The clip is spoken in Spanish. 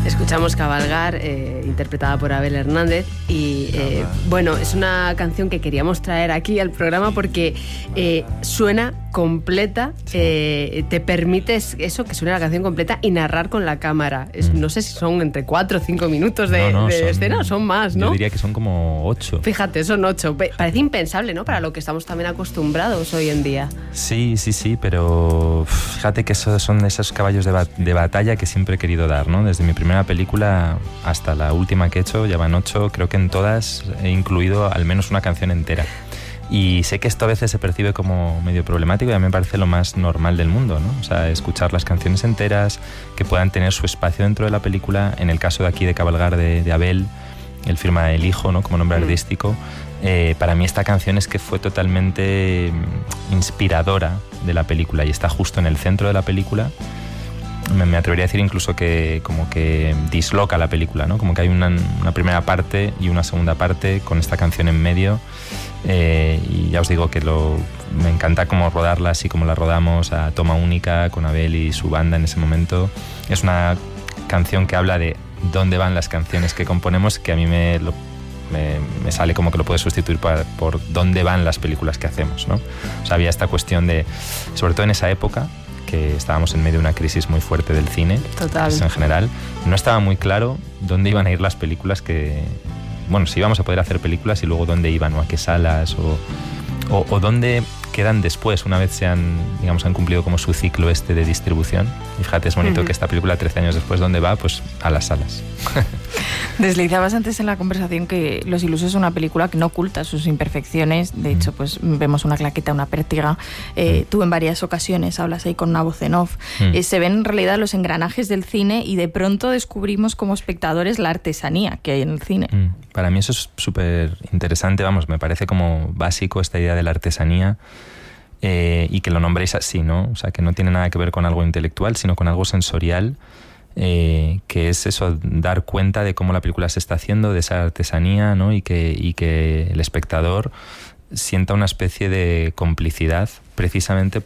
Escuchamos Cabalgar, interpretada por Abel Hernández, y bueno, es una canción que queríamos traer aquí al programa porque suena completa, te permites eso, que suene la canción completa y narrar con la cámara. No sé si son entre 4 o 5 minutos de escena, o son más, ¿no? Yo diría que son como 8. Fíjate, son 8. Parece impensable, ¿no? Para lo que estamos también acostumbrados hoy en día. Sí, pero fíjate que esos son esos caballos de batalla que siempre he querido dar, ¿no? Desde mi primera película hasta la última que he hecho, ya van 8, creo que en todas he incluido al menos una canción entera. Y sé que esto a veces se percibe como medio problemático y a mí me parece lo más normal del mundo, ¿no? O sea, escuchar las canciones enteras, que puedan tener su espacio dentro de la película. En el caso de aquí de Cabalgar de Abel, él firma El Hijo, ¿no? Como nombre artístico. Para mí esta canción es que fue totalmente inspiradora de la película y está justo en el centro de la película. Me atrevería a decir incluso que como que disloca la película, ¿no? Como que hay una primera parte y una segunda parte con esta canción en medio, y ya os digo que me encanta cómo rodarla así como la rodamos a toma única con Abel y su banda en ese momento. Es una canción que habla de dónde van las canciones que componemos, que a mí me sale como que lo puedo sustituir por dónde van las películas que hacemos, ¿no? O sea, había esta cuestión de, sobre todo en esa época, que estábamos en medio de una crisis muy fuerte del cine. Total. En general, no estaba muy claro dónde iban a ir las películas si íbamos a poder hacer películas y luego dónde iban, o a qué salas, o dónde quedan después, una vez han cumplido como su ciclo de distribución. Y fíjate, es bonito que esta película 13 años después, ¿dónde va? Pues a las salas. Deslizabas antes en la conversación que Los Ilusos es una película que no oculta sus imperfecciones. De hecho, pues vemos una claqueta, una pértiga. Tú en varias ocasiones hablas ahí con una voz en off. Se ven en realidad los engranajes del cine y de pronto descubrimos como espectadores la artesanía que hay en el cine. Para mí eso es súper interesante, me parece como básico esta idea de la artesanía. Y que lo nombréis así, ¿no? O sea, que no tiene nada que ver con algo intelectual, sino con algo sensorial, que es eso, dar cuenta de cómo la película se está haciendo, de esa artesanía, ¿no? Y que el espectador sienta una especie de complicidad, precisamente